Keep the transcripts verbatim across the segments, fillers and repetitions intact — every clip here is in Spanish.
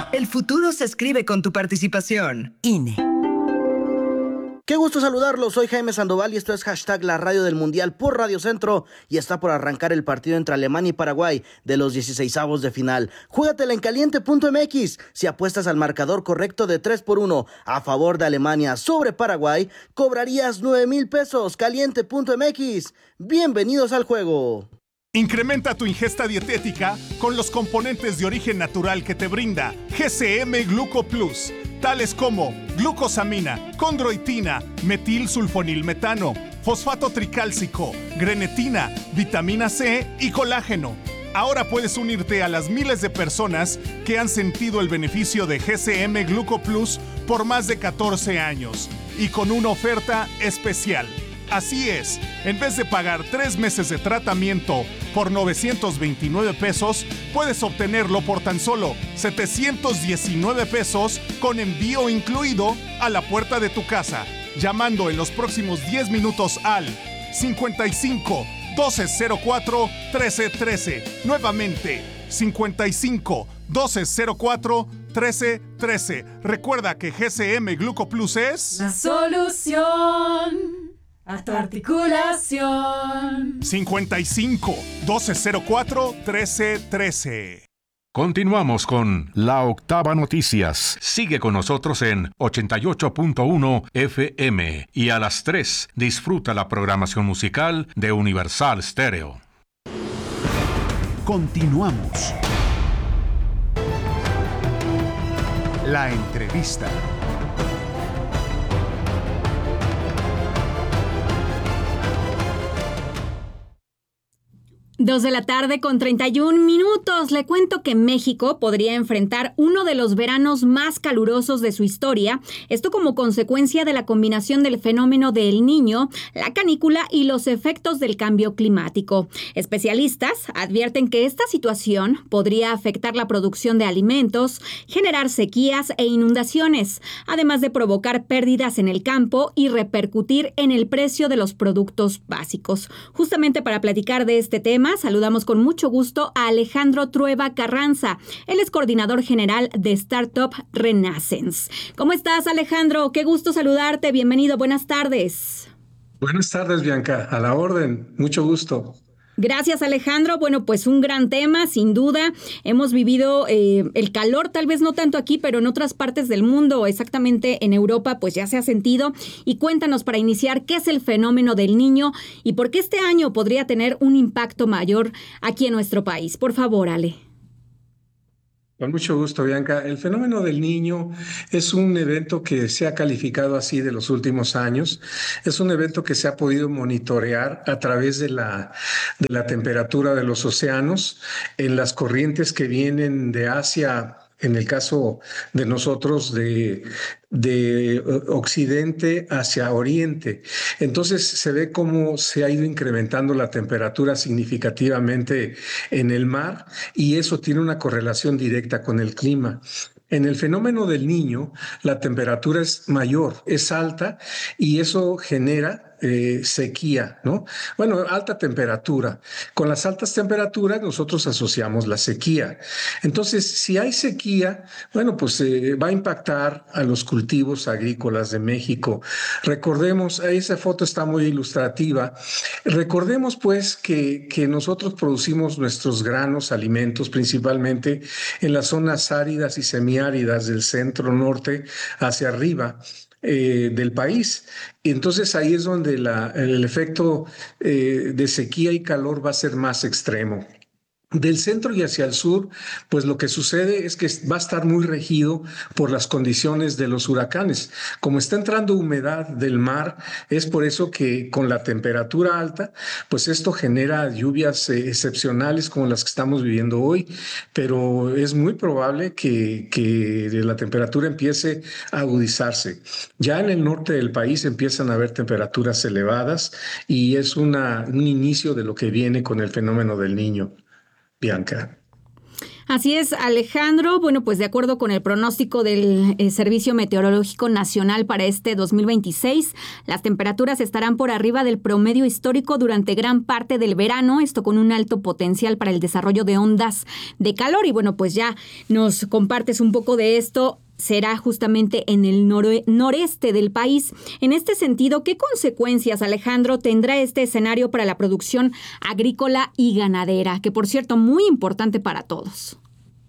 El futuro se escribe con tu participación. I N E. Qué gusto saludarlos, soy Jaime Sandoval y esto es Hashtag La Radio del Mundial por Radio Centro y está por arrancar el partido entre Alemania y Paraguay de los dieciseisavos de final. Júgatela en caliente punto m x. Si apuestas al marcador correcto de tres por uno a favor de Alemania sobre Paraguay, cobrarías nueve mil pesos. caliente punto m x. Bienvenidos al juego. Incrementa tu ingesta dietética con los componentes de origen natural que te brinda G C M Gluco Plus, tales como glucosamina, condroitina, metilsulfonilmetano, fosfato tricálcico, grenetina, vitamina C y colágeno. Ahora puedes unirte a las miles de personas que han sentido el beneficio de G C M Gluco Plus por más de catorce años y con una oferta especial. Así es, en vez de pagar tres meses de tratamiento por novecientos veintinueve pesos, puedes obtenerlo por tan solo setecientos diecinueve pesos con envío incluido a la puerta de tu casa, llamando en los próximos diez minutos al cincuenta y cinco, doce cero cuatro, trece trece. Nuevamente, cincuenta y cinco, doce cero cuatro, trece trece. Recuerda que G C M Gluco Plus es la solución a tu articulación. cincuenta y cinco, doce cero cuatro, trece trece. Continuamos con La Octava Noticias. Sigue con nosotros en ochenta y ocho punto uno F M y a las tres disfruta la programación musical de Universal Stereo. Continuamos. La entrevista. Dos de la tarde con treinta y un minutos. Le cuento que México podría enfrentar uno de los veranos más calurosos de su historia. Esto como consecuencia de la combinación del fenómeno del Niño, la canícula y los efectos del cambio climático. Especialistas advierten que esta situación podría afectar la producción de alimentos, generar sequías e inundaciones, además de provocar pérdidas en el campo y repercutir en el precio de los productos básicos. Justamente para platicar de este tema, saludamos con mucho gusto a Alejandro Trueba Carranza. Él es coordinador general de Startup Renaissance. ¿Cómo estás, Alejandro? Qué gusto saludarte. Bienvenido. Buenas tardes. Buenas tardes, Bianca. A la orden. Mucho gusto. Gracias, Alejandro. Bueno, pues un gran tema, sin duda. Hemos vivido eh, el calor, tal vez no tanto aquí, pero en otras partes del mundo, exactamente en Europa, pues ya se ha sentido. Y cuéntanos para iniciar, ¿qué es el fenómeno del Niño y por qué este año podría tener un impacto mayor aquí en nuestro país? Por favor, Ale. Con mucho gusto, Bianca. El fenómeno del Niño es un evento que se ha calificado así de los últimos años. Es un evento que se ha podido monitorear a través de la, de la temperatura de los océanos, en las corrientes que vienen de Asia, en el caso de nosotros, de, de occidente hacia oriente. Entonces se ve cómo se ha ido incrementando la temperatura significativamente en el mar y eso tiene una correlación directa con el clima. En el fenómeno del Niño, la temperatura es mayor, es alta y eso genera eh, sequía, ¿no? Bueno, alta temperatura. Con las altas temperaturas nosotros asociamos la sequía. Entonces, si hay sequía, bueno, pues eh, va a impactar a los cultivos agrícolas de México. Recordemos, esa foto está muy ilustrativa. Recordemos, pues, que, que nosotros producimos nuestros granos, alimentos, principalmente en las zonas áridas y semiáridas del centro norte hacia arriba. Eh, del país. Y entonces ahí es donde la, el efecto eh, de sequía y calor va a ser más extremo. Del centro y hacia el sur, pues lo que sucede es que va a estar muy regido por las condiciones de los huracanes. Como está entrando humedad del mar, es por eso que con la temperatura alta, pues esto genera lluvias eh, excepcionales como las que estamos viviendo hoy, pero es muy probable que, que la temperatura empiece a agudizarse. Ya en el norte del país empiezan a haber temperaturas elevadas y es una, un inicio de lo que viene con el fenómeno del Niño. Bianca. Así es, Alejandro. Bueno, pues de acuerdo con el pronóstico del eh, Servicio Meteorológico Nacional para este dos mil veintiséis, las temperaturas estarán por arriba del promedio histórico durante gran parte del verano, esto con un alto potencial para el desarrollo de ondas de calor. Y bueno, pues ya nos compartes un poco de esto. Será justamente en el nor- noreste del país. En este sentido, ¿qué consecuencias, Alejandro, tendrá este escenario para la producción agrícola y ganadera? Que, por cierto, muy importante para todos.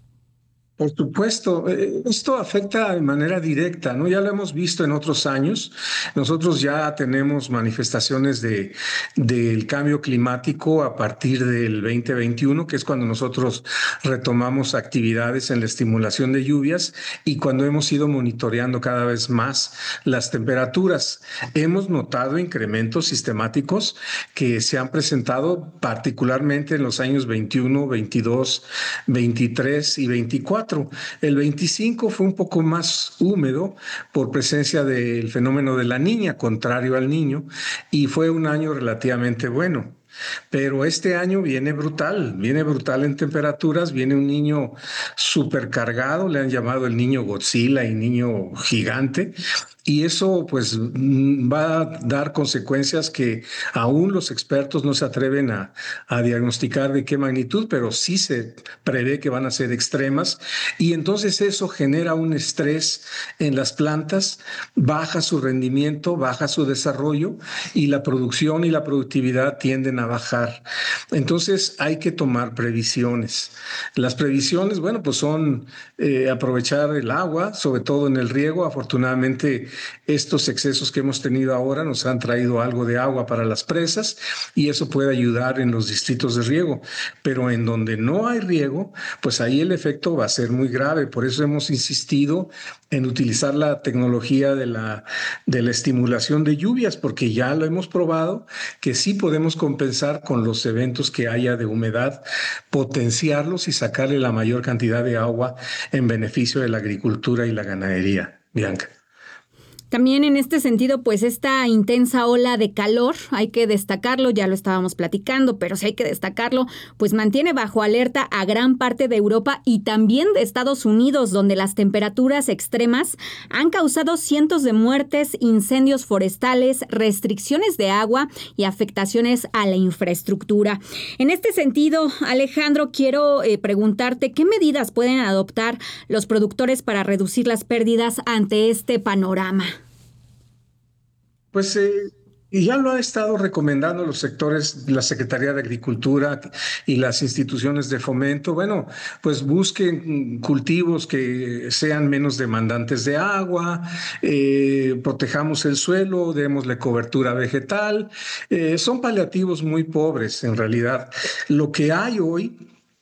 Por supuesto, eh, esto afecta de manera directa, ¿no? Ya lo hemos visto en otros años. Nosotros ya tenemos manifestaciones de, del cambio climático a partir del veinte veintiuno, que es cuando nosotros retomamos actividades en la estimulación de lluvias y cuando hemos ido monitoreando cada vez más las temperaturas. Hemos notado incrementos sistemáticos que se han presentado particularmente en los años veintiuno, veintidós, veintitrés y veinticuatro. El veinticinco fue un poco más húmedo por presencia del fenómeno de la Niña, contrario al Niño, y fue un año relativamente bueno. Pero este año viene brutal, viene brutal en temperaturas, viene un niño supercargado, le han llamado el niño Godzilla y niño gigante, y eso pues va a dar consecuencias que aún los expertos no se atreven a, a diagnosticar de qué magnitud, pero sí se prevé que van a ser extremas, y entonces eso genera un estrés en las plantas, baja su rendimiento, baja su desarrollo, y la producción y la productividad tienden a bajar. Entonces hay que tomar previsiones. Las previsiones, bueno, pues son eh, aprovechar el agua, sobre todo en el riego. Afortunadamente estos excesos que hemos tenido ahora nos han traído algo de agua para las presas y eso puede ayudar en los distritos de riego. Pero en donde no hay riego, pues ahí el efecto va a ser muy grave. Por eso hemos insistido en utilizar la tecnología de la, de la estimulación de lluvias, porque ya lo hemos probado que sí podemos compensar con los eventos que haya de humedad, potenciarlos y sacarle la mayor cantidad de agua en beneficio de la agricultura y la ganadería. Bianca. También en este sentido, pues esta intensa ola de calor, hay que destacarlo, ya lo estábamos platicando, pero sí hay que destacarlo, pues mantiene bajo alerta a gran parte de Europa y también de Estados Unidos, donde las temperaturas extremas han causado cientos de muertes, incendios forestales, restricciones de agua y afectaciones a la infraestructura. En este sentido, Alejandro, quiero eh, preguntarte, ¿qué medidas pueden adoptar los productores para reducir las pérdidas ante este panorama? Pues eh, y ya lo ha estado recomendando los sectores, la Secretaría de Agricultura y las instituciones de fomento. Bueno, pues busquen cultivos que sean menos demandantes de agua, eh, protejamos el suelo, démosle cobertura vegetal. Eh, son paliativos muy pobres en realidad. Lo que hay hoy,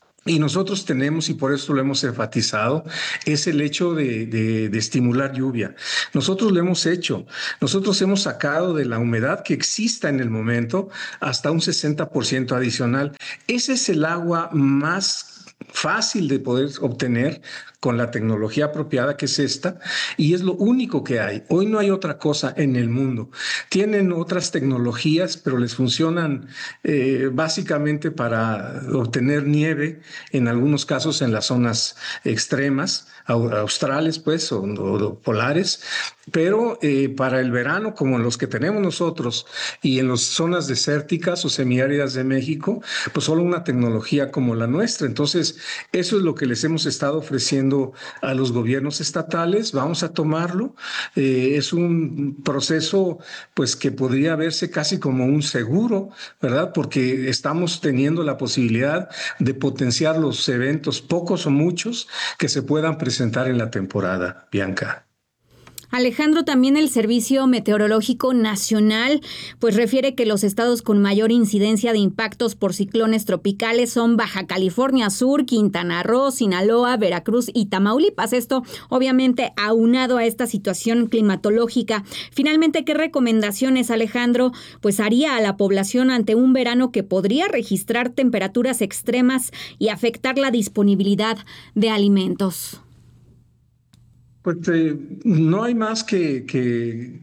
y nosotros tenemos, y por eso lo hemos enfatizado, es el hecho de, de, de estimular lluvia. Nosotros lo hemos hecho. Nosotros hemos sacado de la humedad que exista en el momento hasta un sesenta por ciento adicional. Ese es el agua más fácil de poder obtener con la tecnología apropiada que es esta, y es lo único que hay. Hoy no hay otra cosa en el mundo. Tienen otras tecnologías, pero les funcionan eh, básicamente para obtener nieve, en algunos casos en las zonas extremas, australes pues, o, o polares, pero eh, para el verano, como los que tenemos nosotros, y en las zonas desérticas o semiáridas de México, pues solo una tecnología como la nuestra. Entonces, eso es lo que les hemos estado ofreciendo a los gobiernos estatales. Vamos a tomarlo. Eh, es un proceso pues que podría verse casi como un seguro, ¿verdad? Porque estamos teniendo la posibilidad de potenciar los eventos, pocos o muchos, que se puedan presentar en la temporada, Bianca. Alejandro, también el Servicio Meteorológico Nacional pues refiere que los estados con mayor incidencia de impactos por ciclones tropicales son Baja California Sur, Quintana Roo, Sinaloa, Veracruz y Tamaulipas. Esto obviamente aunado a esta situación climatológica. Finalmente, ¿qué recomendaciones, Alejandro, pues haría a la población ante un verano que podría registrar temperaturas extremas y afectar la disponibilidad de alimentos? Pues eh, no hay más que, que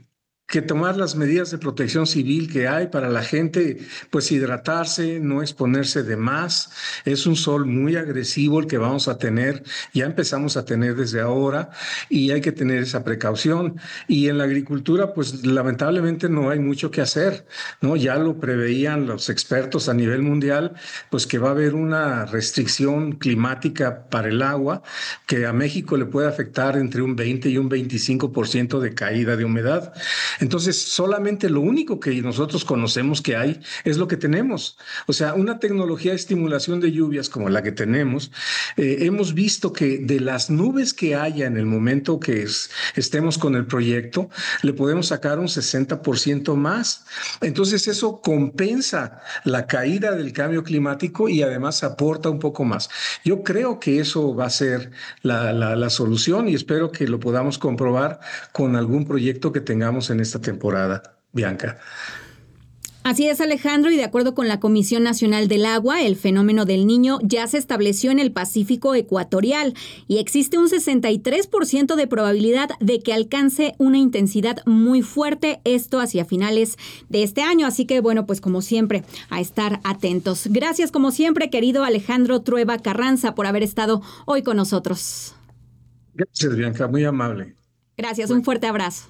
que tomar las medidas de protección civil que hay para la gente, pues hidratarse, no exponerse de más. Es un sol muy agresivo el que vamos a tener, ya empezamos a tener desde ahora y hay que tener esa precaución. Y en la agricultura, pues lamentablemente no hay mucho que hacer, ¿no? Ya lo preveían los expertos a nivel mundial, pues que va a haber una restricción climática para el agua, que a México le puede afectar entre un veinte y un veinticinco por ciento de caída de humedad. Entonces, solamente lo único que nosotros conocemos que hay es lo que tenemos. O sea, una tecnología de estimulación de lluvias como la que tenemos, eh, hemos visto que de las nubes que haya en el momento que es, estemos con el proyecto, le podemos sacar un sesenta por ciento más. Entonces, eso compensa la caída del cambio climático y además aporta un poco más. Yo creo que eso va a ser la, la, la solución y espero que lo podamos comprobar con algún proyecto que tengamos en esta temporada, Bianca. Así es, Alejandro, y de acuerdo con la Comisión Nacional del Agua, el fenómeno del Niño ya se estableció en el Pacífico ecuatorial y existe un sesenta y tres por ciento de probabilidad de que alcance una intensidad muy fuerte, esto hacia finales de este año. Así que, bueno, pues como siempre, a estar atentos. Gracias, como siempre, querido Alejandro Trueba Carranza, por haber estado hoy con nosotros. Gracias, Bianca, muy amable. Gracias, un fuerte abrazo.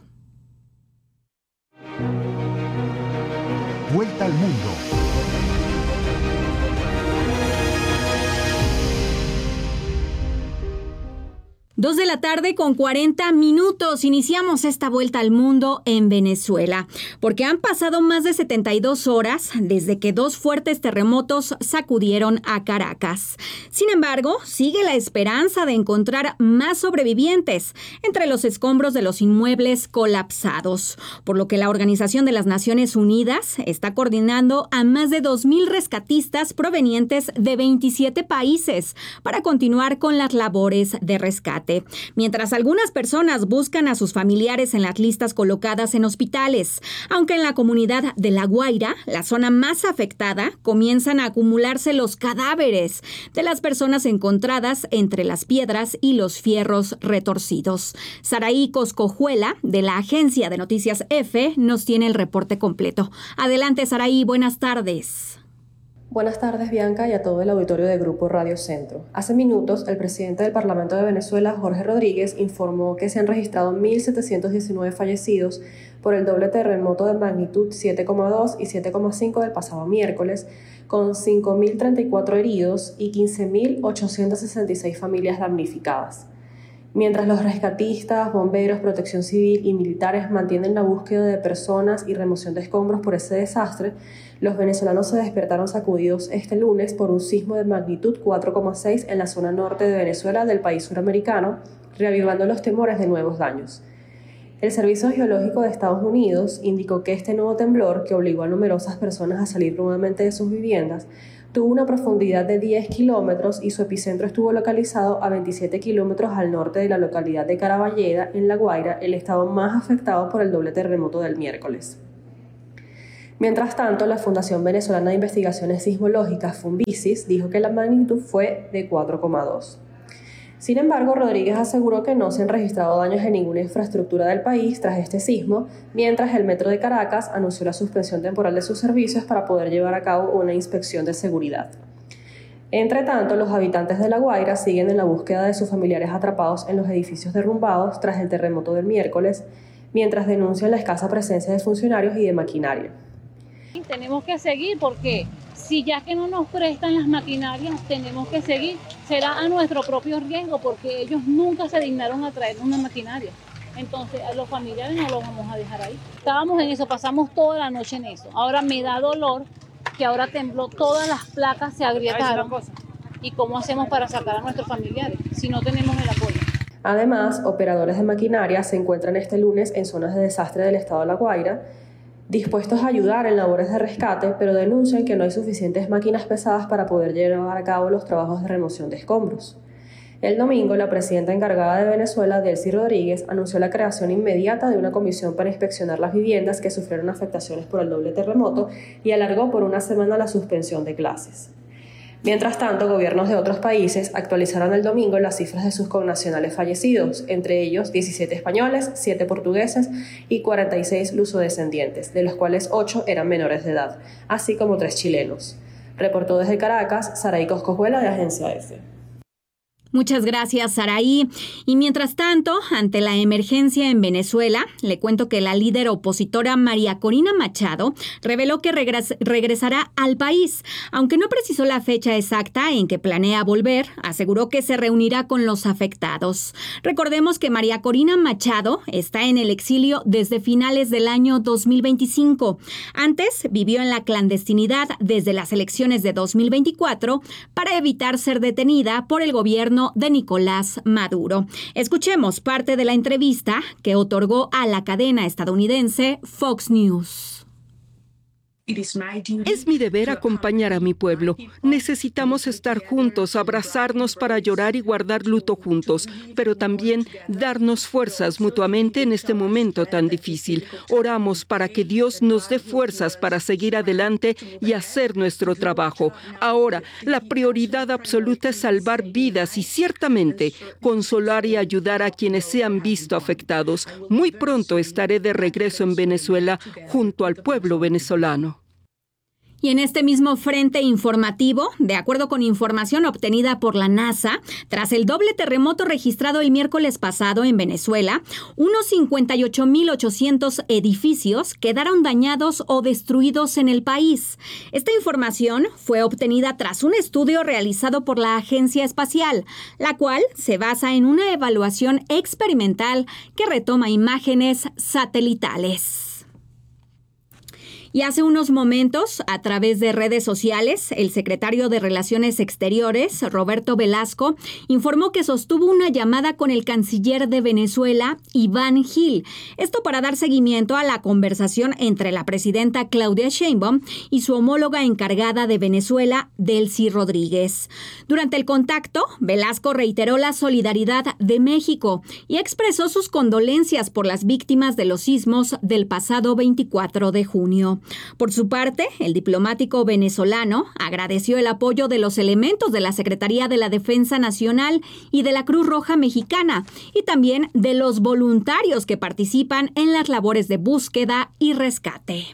Vuelta al mundo. Dos de la tarde con cuarenta minutos. Iniciamos esta vuelta al mundo en Venezuela, porque han pasado más de setenta y dos horas desde que dos fuertes terremotos sacudieron a Caracas. Sin embargo, sigue la esperanza de encontrar más sobrevivientes entre los escombros de los inmuebles colapsados, por lo que la Organización de las Naciones Unidas está coordinando a más de dos mil rescatistas provenientes de veintisiete países para continuar con las labores de rescate. Mientras algunas personas buscan a sus familiares en las listas colocadas en hospitales, aunque en la comunidad de La Guaira, la zona más afectada, comienzan a acumularse los cadáveres de las personas encontradas entre las piedras y los fierros retorcidos. Saraí Coscojuela, de la agencia de noticias EFE, nos tiene el reporte completo. Adelante, Saraí, buenas tardes. Buenas tardes, Bianca, y a todo el auditorio de Grupo Radio Centro. Hace minutos, el presidente del Parlamento de Venezuela, Jorge Rodríguez, informó que se han registrado mil setecientos diecinueve fallecidos por el doble terremoto de magnitud siete coma dos y siete coma cinco del pasado miércoles, con cinco mil treinta y cuatro heridos y quince mil ochocientas sesenta y seis familias damnificadas. Mientras los rescatistas, bomberos, protección civil y militares mantienen la búsqueda de personas y remoción de escombros por ese desastre, los venezolanos se despertaron sacudidos este lunes por un sismo de magnitud cuatro coma seis en la zona norte de Venezuela del país suramericano, reavivando los temores de nuevos daños. El Servicio Geológico de Estados Unidos indicó que este nuevo temblor, que obligó a numerosas personas a salir nuevamente de sus viviendas, tuvo una profundidad de diez kilómetros y su epicentro estuvo localizado a veintisiete kilómetros al norte de la localidad de Caraballeda, en La Guaira, el estado más afectado por el doble terremoto del miércoles. Mientras tanto, la Fundación Venezolana de Investigaciones Sismológicas, Funvisis, dijo que la magnitud fue de cuatro coma dos. Sin embargo, Rodríguez aseguró que no se han registrado daños en ninguna infraestructura del país tras este sismo, mientras el Metro de Caracas anunció la suspensión temporal de sus servicios para poder llevar a cabo una inspección de seguridad. Entre tanto, los habitantes de La Guaira siguen en la búsqueda de sus familiares atrapados en los edificios derrumbados tras el terremoto del miércoles, mientras denuncian la escasa presencia de funcionarios y de maquinaria. Tenemos que seguir porque si ya que no nos prestan las maquinarias, tenemos que seguir. Será a nuestro propio riesgo porque ellos nunca se dignaron a traer una maquinaria. Entonces a los familiares no los vamos a dejar ahí. Estábamos en eso, pasamos toda la noche en eso. Ahora me da dolor que ahora tembló, todas las placas se agrietaron. ¿Y cómo hacemos para sacar a nuestros familiares si no tenemos el apoyo? Además, operadores de maquinaria se encuentran este lunes en zonas de desastre del estado de La Guaira, dispuestos a ayudar en labores de rescate, pero denuncian que no hay suficientes máquinas pesadas para poder llevar a cabo los trabajos de remoción de escombros. El domingo, la presidenta encargada de Venezuela, Delcy Rodríguez, anunció la creación inmediata de una comisión para inspeccionar las viviendas que sufrieron afectaciones por el doble terremoto y alargó por una semana la suspensión de clases. Mientras tanto, gobiernos de otros países actualizaron el domingo las cifras de sus connacionales fallecidos, entre ellos diecisiete españoles, siete portugueses y cuarenta y seis lusodescendientes, de los cuales ocho eran menores de edad, así como tres chilenos. Reportó desde Caracas Saraí Coscojuela de Agencia F. Muchas gracias, Saraí. Y mientras tanto, ante la emergencia en Venezuela, le cuento que la líder opositora María Corina Machado reveló que regres- regresará al país. Aunque no precisó la fecha exacta en que planea volver, aseguró que se reunirá con los afectados. Recordemos que María Corina Machado está en el exilio desde finales del año dos mil veinticinco. Antes vivió en la clandestinidad desde las elecciones de dos mil veinticuatro para evitar ser detenida por el gobierno de Nicolás Maduro. Escuchemos parte de la entrevista que otorgó a la cadena estadounidense Fox News. Es mi deber acompañar a mi pueblo. Necesitamos estar juntos, abrazarnos para llorar y guardar luto juntos, pero también darnos fuerzas mutuamente en este momento tan difícil. Oramos para que Dios nos dé fuerzas para seguir adelante y hacer nuestro trabajo. Ahora, la prioridad absoluta es salvar vidas y ciertamente consolar y ayudar a quienes se han visto afectados. Muy pronto estaré de regreso en Venezuela junto al pueblo venezolano. Y en este mismo frente informativo, de acuerdo con información obtenida por la NASA, tras el doble terremoto registrado el miércoles pasado en Venezuela, unos cincuenta y ocho mil ochocientos edificios quedaron dañados o destruidos en el país. Esta información fue obtenida tras un estudio realizado por la Agencia Espacial, la cual se basa en una evaluación experimental que retoma imágenes satelitales. Y hace unos momentos, a través de redes sociales, el secretario de Relaciones Exteriores, Roberto Velasco, informó que sostuvo una llamada con el canciller de Venezuela, Iván Gil. Esto para dar seguimiento a la conversación entre la presidenta Claudia Sheinbaum y su homóloga encargada de Venezuela, Delcy Rodríguez. Durante el contacto, Velasco reiteró la solidaridad de México y expresó sus condolencias por las víctimas de los sismos del pasado veinticuatro de junio. Por su parte, el diplomático venezolano agradeció el apoyo de los elementos de la Secretaría de la Defensa Nacional y de la Cruz Roja Mexicana y también de los voluntarios que participan en las labores de búsqueda y rescate.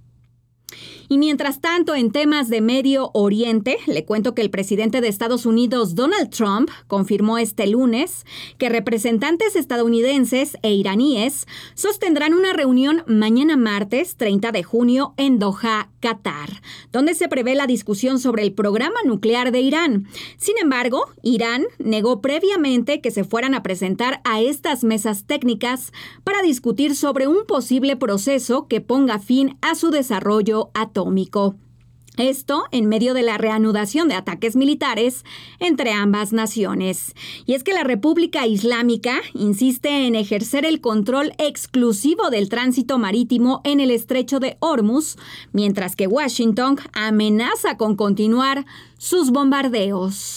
Y mientras tanto, en temas de Medio Oriente, le cuento que el presidente de Estados Unidos, Donald Trump, confirmó este lunes que representantes estadounidenses e iraníes sostendrán una reunión mañana martes treinta de junio en Doha, Qatar, donde se prevé la discusión sobre el programa nuclear de Irán. Sin embargo, Irán negó previamente que se fueran a presentar a estas mesas técnicas para discutir sobre un posible proceso que ponga fin a su desarrollo atómico. Esto en medio de la reanudación de ataques militares entre ambas naciones. Y es que la República Islámica insiste en ejercer el control exclusivo del tránsito marítimo en el estrecho de Hormuz, mientras que Washington amenaza con continuar sus bombardeos.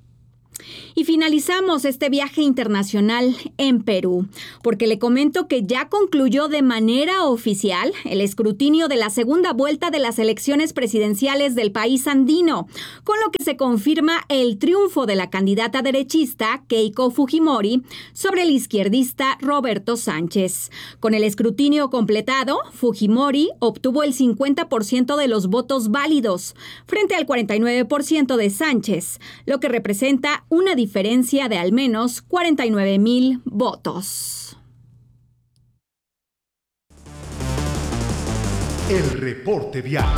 Y finalizamos este viaje internacional en Perú, porque le comento que ya concluyó de manera oficial el escrutinio de la segunda vuelta de las elecciones presidenciales del país andino, con lo que se confirma el triunfo de la candidata derechista Keiko Fujimori sobre el izquierdista Roberto Sánchez. Con el escrutinio completado, Fujimori obtuvo el cincuenta por ciento de los votos válidos, frente al cuarenta y nueve por ciento de Sánchez, lo que representa una diferencia de al menos cuarenta y nueve mil votos. El reporte vial.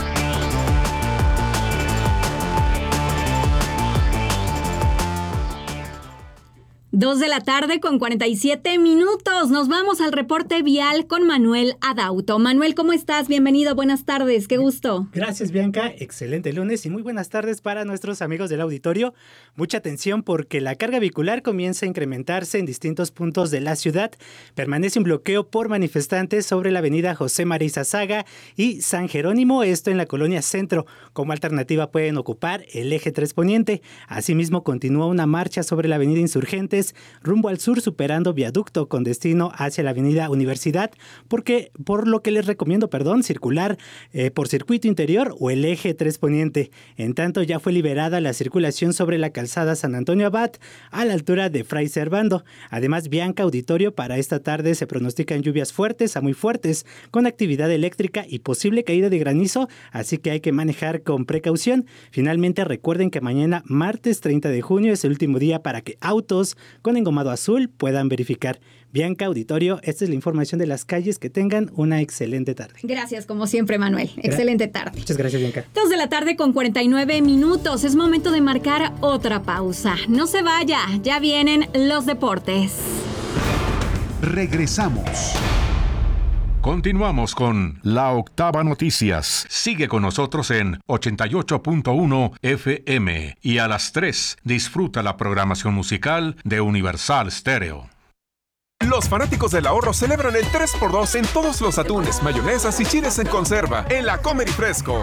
Dos de la tarde con cuarenta y siete minutos. Nos vamos al reporte vial con Manuel Adauto. Manuel, ¿cómo estás? Bienvenido, buenas tardes, qué gusto. Gracias, Bianca. Excelente lunes y muy buenas tardes para nuestros amigos del auditorio. Mucha atención porque la carga vehicular comienza a incrementarse en distintos puntos de la ciudad. Permanece un bloqueo por manifestantes sobre la avenida José María Izazaga y San Jerónimo, esto en la colonia Centro. Como alternativa pueden ocupar el eje tres Poniente. Asimismo, continúa una marcha sobre la avenida Insurgentes Insurgentes rumbo al sur, superando viaducto con destino hacia la avenida Universidad, porque por lo que les recomiendo, perdón, circular eh, por circuito interior o el eje tres poniente. En tanto, ya fue liberada la circulación sobre la calzada San Antonio Abad a la altura de Fray Servando. Además, Bianca, auditorio, para esta tarde se pronostican lluvias fuertes a muy fuertes con actividad eléctrica y posible caída de granizo, así que hay que manejar con precaución. Finalmente, recuerden que mañana, martes treinta de junio, es el último día para que autos con engomado azul puedan verificar. Bianca, auditorio, esta es la información de las calles. Que tengan una excelente tarde. Gracias, como siempre, Manuel. Excelente tarde. Muchas gracias, Bianca. Dos de la tarde con cuarenta y nueve minutos. Es momento de marcar otra pausa. No se vaya, ya vienen los deportes. Regresamos. Continuamos con La Octava Noticias. Sigue con nosotros en ochenta y ocho punto uno F M y a las tres disfruta la programación musical de Universal Stereo. Los fanáticos del ahorro celebran el tres por dos en todos los atunes, mayonesas y chiles en conserva en la Comer y Fresco.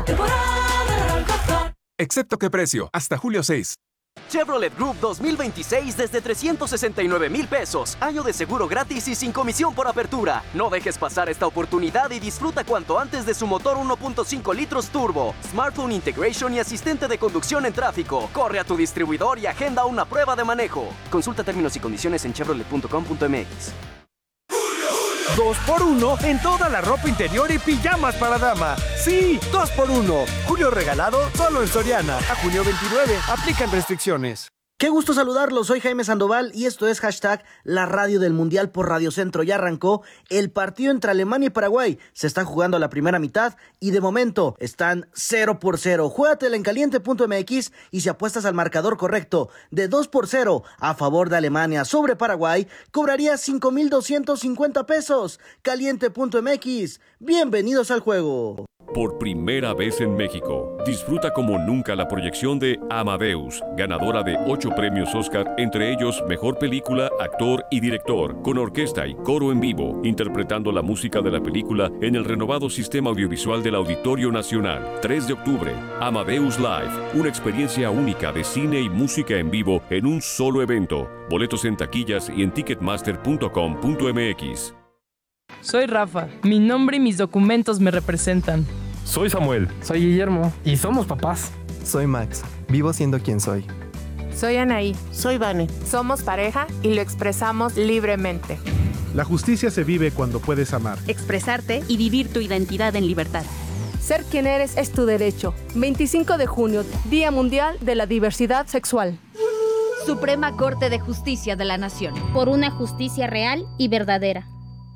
Excepto qué precio, hasta julio seis. Chevrolet Group dos mil veintiséis desde trescientos sesenta y nueve mil pesos. Año de seguro gratis y sin comisión por apertura. No dejes pasar esta oportunidad y disfruta cuanto antes de su motor uno punto cinco litros turbo, smartphone integration y asistente de conducción en tráfico. Corre a tu distribuidor y agenda una prueba de manejo. Consulta términos y condiciones en chevrolet punto com punto m x. dos por uno en toda la ropa interior y pijamas para dama. Sí, dos por uno. Julio regalado solo en Soriana. A junio veintinueve. Aplican restricciones. Qué gusto saludarlos, soy Jaime Sandoval y esto es hashtag la radio del Mundial por Radio Centro. Ya arrancó el partido entre Alemania y Paraguay, se está jugando la primera mitad y de momento están cero por cero. Juégatela en caliente punto m x y si apuestas al marcador correcto de dos por cero a favor de Alemania sobre Paraguay, cobrarías cinco mil doscientos cincuenta pesos. caliente punto m x, bienvenidos al juego. Por primera vez en México, disfruta como nunca la proyección de Amadeus, ganadora de ocho premios Oscar, entre ellos Mejor Película, Actor y Director, con orquesta y coro en vivo, interpretando la música de la película en el renovado sistema audiovisual del Auditorio Nacional. tres de octubre, Amadeus Live, una experiencia única de cine y música en vivo en un solo evento. Boletos en taquillas y en ticketmaster punto com punto m x. Soy Rafa, mi nombre y mis documentos me representan. Soy Samuel. Soy Guillermo. Y somos papás. Soy Max, vivo siendo quien soy. Soy Anaí. Soy Vane. Somos pareja y lo expresamos libremente. La justicia se vive cuando puedes amar, expresarte y vivir tu identidad en libertad. Ser quien eres es tu derecho. veinticinco de junio, Día Mundial de la Diversidad Sexual. Suprema Corte de Justicia de la Nación. Por una justicia real y verdadera.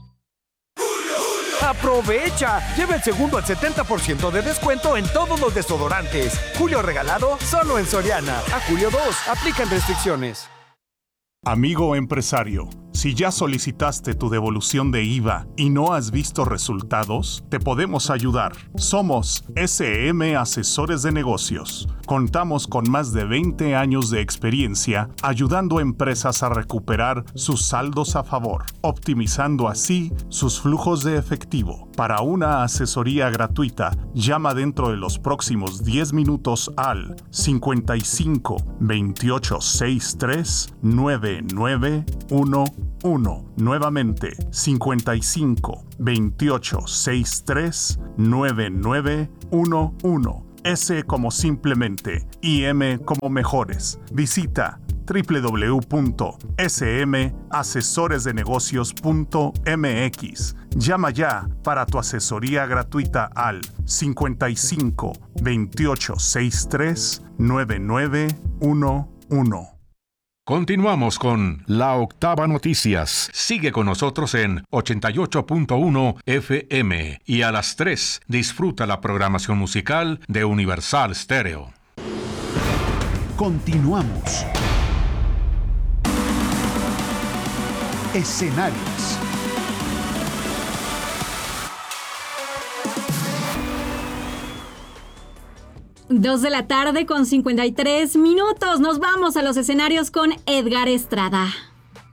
¡Aprovecha! Lleva el segundo al setenta por ciento de descuento en todos los desodorantes. Julio regalado solo en Soriana. A julio dos. Aplican restricciones. Amigo empresario, si ya solicitaste tu devolución de I V A y no has visto resultados, te podemos ayudar. Somos S M Asesores de Negocios. Contamos con más de veinte años de experiencia ayudando a empresas a recuperar sus saldos a favor, optimizando así sus flujos de efectivo. Para una asesoría gratuita, llama dentro de los próximos diez minutos al cincuenta y cinco, veintiocho, sesenta y tres, nueve nueve uno uno. Nuevamente, cincuenta y cinco, veintiocho, sesenta y tres, nueve nueve uno uno. S como simplemente y M como mejores. Visita doble u doble u doble u punto s m asesores de negocios punto m x. Llama ya para tu asesoría gratuita al cincuenta y cinco, veintiocho, sesenta y tres, nueve nueve uno uno. Continuamos con La Octava Noticias. Sigue con nosotros en ochenta y ocho punto uno F M y a las tres disfruta la programación musical de Universal Stereo. Continuamos. Escenarios. Dos de la tarde con cincuenta y tres minutos. Nos vamos a los escenarios con Edgar Estrada.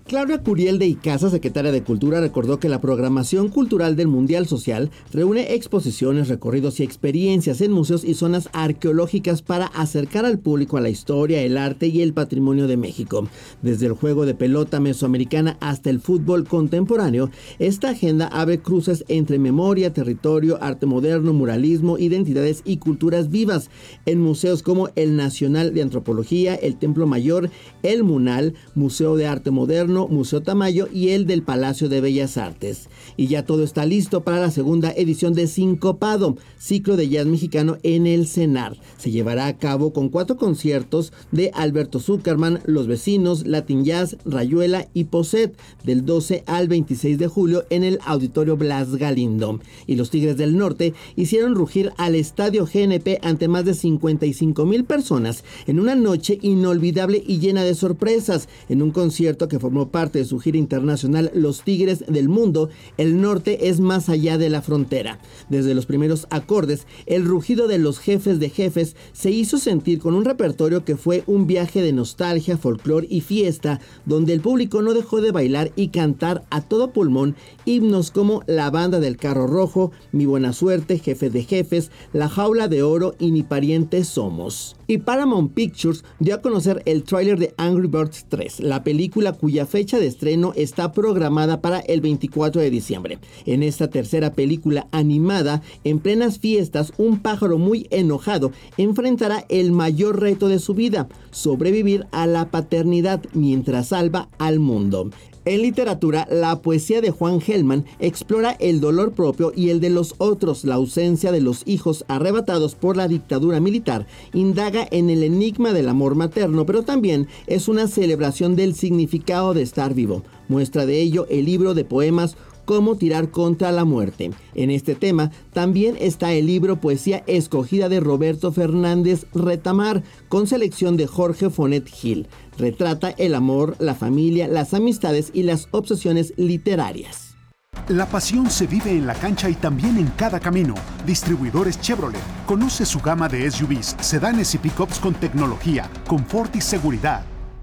Claudia Curiel de Icaza, secretaria de Cultura, recordó que la programación cultural del Mundial Social reúne exposiciones, recorridos y experiencias en museos y zonas arqueológicas para acercar al público a la historia, el arte y el patrimonio de México. Desde el juego de pelota mesoamericana hasta el fútbol contemporáneo, esta agenda abre cruces entre memoria, territorio, arte moderno, muralismo, identidades y culturas vivas en museos como el Nacional de Antropología, el Templo Mayor, el Munal, Museo de Arte Moderno, Museo Tamayo y el del Palacio de Bellas Artes. Y ya todo está listo para la segunda edición de Sincopado, ciclo de jazz mexicano en el CENAR. Se llevará a cabo con cuatro conciertos de Alberto Zuckerman, Los Vecinos, Latin Jazz, Rayuela y Poset, del doce al veintiséis de julio en el Auditorio Blas Galindo. Y los Tigres del Norte hicieron rugir al Estadio G N P ante más de cincuenta y cinco mil personas en una noche inolvidable y llena de sorpresas, en un concierto que formó parte de su gira internacional Los Tigres del Mundo. El norte es más allá de la frontera. Desde los primeros acordes, el rugido de los jefes de jefes se hizo sentir con un repertorio que fue un viaje de nostalgia, folclor y fiesta, donde el público no dejó de bailar y cantar a todo pulmón himnos como La Banda del Carro Rojo, Mi Buena Suerte, Jefes de Jefes, La Jaula de Oro y Ni Parientes Somos. Y Paramount Pictures dio a conocer el tráiler de Angry Birds tres, la película cuya fecha de estreno está programada para el veinticuatro de diciembre. En esta tercera película animada, en plenas fiestas, un pájaro muy enojado enfrentará el mayor reto de su vida: sobrevivir a la paternidad mientras salva al mundo. En literatura, la poesía de Juan Gelman explora el dolor propio y el de los otros. La ausencia de los hijos arrebatados por la dictadura militar indaga en el enigma del amor materno, pero también es una celebración del significado de estar vivo. Muestra de ello el libro de poemas Cómo tirar contra la muerte. En este tema también está el libro Poesía Escogida de Roberto Fernández Retamar, con selección de Jorge Fonet Gil. Retrata el amor, la familia, las amistades y las obsesiones literarias. La pasión se vive en la cancha y también en cada camino. Distribuidores Chevrolet. Conoce su gama de S U Vs, sedanes y pickups con tecnología, confort y seguridad.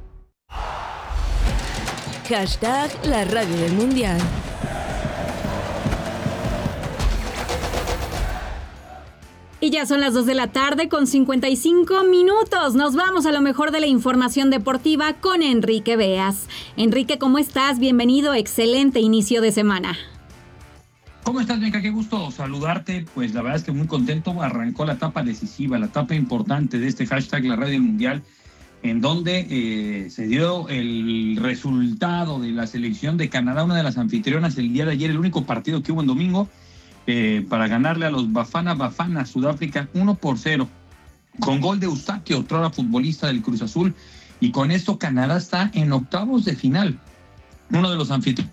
Hashtag la radio del mundial. Y ya son las dos de la tarde con cincuenta y cinco minutos. Nos vamos a lo mejor de la información deportiva con Enrique Beas. Enrique, ¿cómo estás? Bienvenido, excelente inicio de semana. ¿Cómo estás, Mica? Qué gusto saludarte. Pues la verdad es que muy contento. Arrancó la etapa decisiva, la etapa importante de este hashtag La Radio del Mundial, en donde eh, se dio el resultado de la selección de Canadá, una de las anfitrionas el día de ayer, el único partido que hubo en domingo, Eh, para ganarle a los Bafana Bafana Sudáfrica uno por cero, con gol de Eustáquio, otrora futbolista del Cruz Azul, y con esto Canadá está en octavos de final, uno de los anfitriones.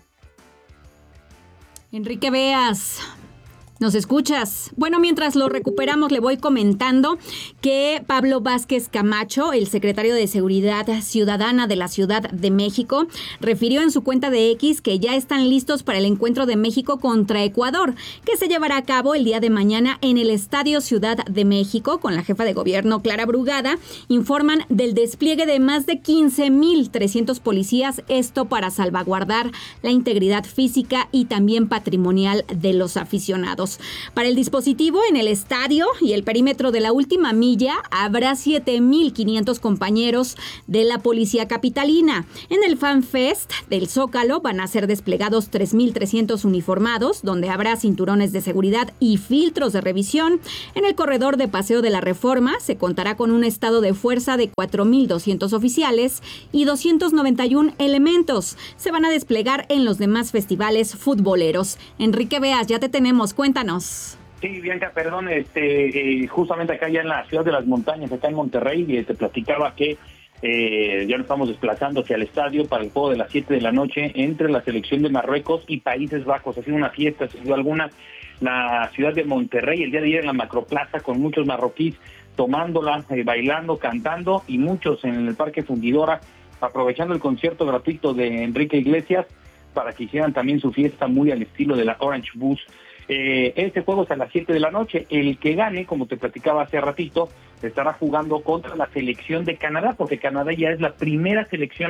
Enrique Beas, ¿nos escuchas? Bueno, mientras lo recuperamos, le voy comentando que Pablo Vázquez Camacho, el secretario de Seguridad Ciudadana de la Ciudad de México, refirió en su cuenta de X que ya están listos para el encuentro de México contra Ecuador, que se llevará a cabo el día de mañana en el Estadio Ciudad de México. Con la jefa de gobierno, Clara Brugada, informan del despliegue de más de quince mil trescientos policías, esto para salvaguardar la integridad física y también patrimonial de los aficionados. Para el dispositivo en el estadio y el perímetro de la última milla habrá siete mil quinientos compañeros de la Policía Capitalina. En el Fan Fest del Zócalo van a ser desplegados tres mil trescientos uniformados, donde habrá cinturones de seguridad y filtros de revisión. En el corredor de Paseo de la Reforma se contará con un estado de fuerza de cuatro mil doscientos oficiales y doscientos noventa y uno elementos. Se van a desplegar en los demás festivales futboleros. Enrique Beas, ya te tenemos, cuéntanos. Sí, Bianca, perdón, este, eh, justamente acá ya en la ciudad de las montañas, acá en Monterrey, eh, te platicaba que eh, ya nos estamos desplazando hacia el estadio para el juego de las siete de la noche entre la selección de Marruecos y Países Bajos. Ha sido una fiesta, sin duda alguna, la ciudad de Monterrey, el día de ayer en la macroplaza con muchos marroquíes tomándola, eh, bailando, cantando, y muchos en el Parque Fundidora aprovechando el concierto gratuito de Enrique Iglesias para que hicieran también su fiesta muy al estilo de la Orange Bus. Eh, este juego es a las siete de la noche. El que gane, como te platicaba hace ratito, estará jugando contra la selección de Canadá, porque Canadá ya es la primera selección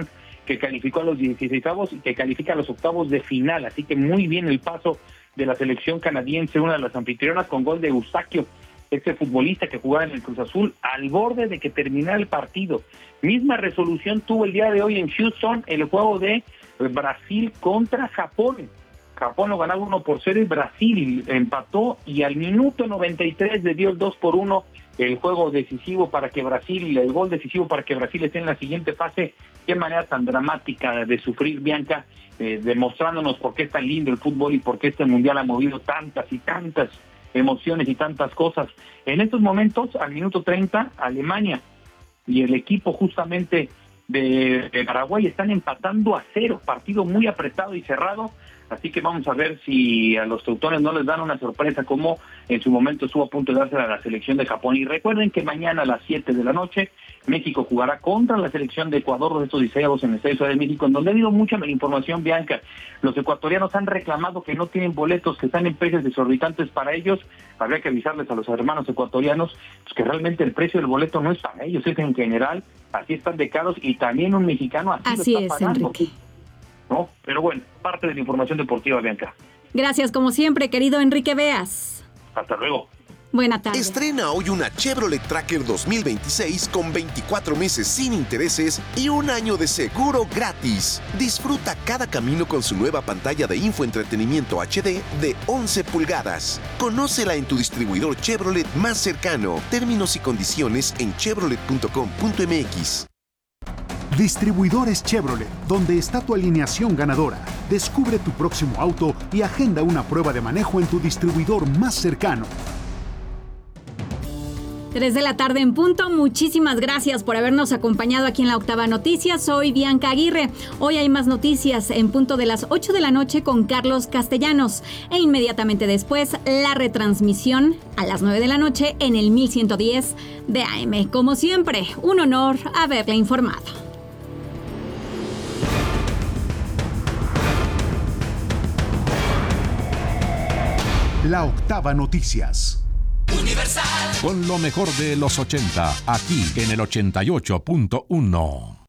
que calificó a los dieciseisavos y que califica a los octavos de final. Así que muy bien el paso de la selección canadiense, una de las anfitrionas, con gol de Eustaquio, este futbolista que jugaba en el Cruz Azul, al borde de que terminara el partido. Misma resolución tuvo el día de hoy en Houston el juego de Brasil contra Japón. Japón lo ganaba uno por cero y Brasil empató, y al minuto noventa y tres le dio el dos por uno el juego decisivo para que Brasil, el gol decisivo para que Brasil esté en la siguiente fase. Qué manera tan dramática de sufrir, Bianca, eh, demostrándonos por qué es tan lindo el fútbol y por qué este mundial ha movido tantas y tantas emociones y tantas cosas. En estos momentos, al minuto treinta, Alemania y el equipo justamente de, de Paraguay están empatando a cero, partido muy apretado y cerrado. Así que vamos a ver si a los teutones no les dan una sorpresa como en su momento estuvo a punto de darse a la selección de Japón. Y recuerden que mañana a las siete de la noche México jugará contra la selección de Ecuador de estos dieciséisavos en el Estadio Ciudad de México, en donde ha habido mucha información, Bianca. Los ecuatorianos han reclamado que no tienen boletos, que están en precios desorbitantes para ellos. Habría que avisarles a los hermanos ecuatorianos pues, que realmente el precio del boleto no es para ellos, es en general, así están de caros, y también un mexicano así, así lo está es, pagando. Enrique. ¿No? Pero bueno, parte de la información deportiva, Bianca. Gracias, como siempre, querido Enrique Beas. Hasta luego. Buena tarde. Estrena hoy una Chevrolet Tracker dos mil veintiséis con veinticuatro meses sin intereses y un año de seguro gratis. Disfruta cada camino con su nueva pantalla de infoentretenimiento H D de once pulgadas. Conócela en tu distribuidor Chevrolet más cercano. Términos y condiciones en chevrolet punto com punto m x. Distribuidores Chevrolet, donde está tu alineación ganadora. Descubre tu próximo auto y agenda una prueba de manejo en tu distribuidor más cercano. tres de la tarde en punto. Muchísimas gracias por habernos acompañado aquí en la Octava Noticias. Soy Bianca Aguirre. Hoy hay más noticias en punto de las ocho de la noche con Carlos Castellanos. E inmediatamente después, la retransmisión a las nueve de la noche en el mil ciento diez de A M. Como siempre, un honor haberle informado. La Octava Noticias. Universal. Con lo mejor de los ochenta, aquí en el ochenta y ocho punto uno.